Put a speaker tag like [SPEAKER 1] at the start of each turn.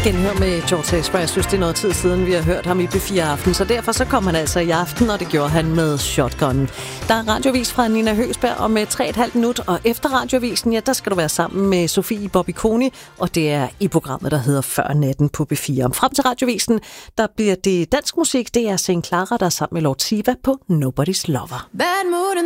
[SPEAKER 1] Genhør med George Ezra. Jeg synes, det er noget tid siden, vi har hørt ham i B4 Aften, så derfor så kom han altså i aften, og det gjorde han med Shotgun. Der er radiovis fra Nina Høgsberg om 3,5 minut, og efter radiovisen, ja, der skal du være sammen med Sofie Bobby-Koni, og det er i programmet, der hedder Før Natten på B4. Frem til radiovisen, der bliver det dansk musik, det er St. Clara, der er sammen med Lord Siva på Nobody's Lover.